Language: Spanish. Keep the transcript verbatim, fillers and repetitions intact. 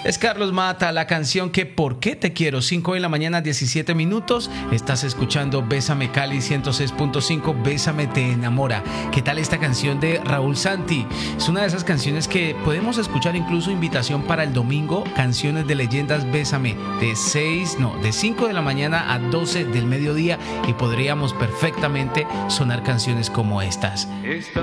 Es Carlos Mata, la canción que ¿Por qué te quiero? cinco de la mañana, diecisiete minutos. Estás escuchando Bésame Cali ciento seis punto cinco, Bésame te enamora. ¿Qué tal esta canción de Raúl Santi? Es una de esas canciones que podemos escuchar, incluso invitación para el domingo, canciones de leyendas Bésame, de seis, no, de cinco de la mañana a doce del mediodía, y podríamos perfectamente sonar canciones como estas. Esta